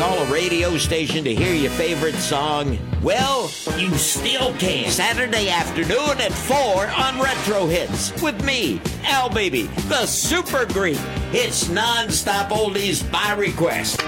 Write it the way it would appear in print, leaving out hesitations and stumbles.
call a radio station to hear your favorite song? Well, you still can. Saturday afternoon at 4 on Retro Hits with me, Al Baby, the Super Greek. It's non-stop oldies by request.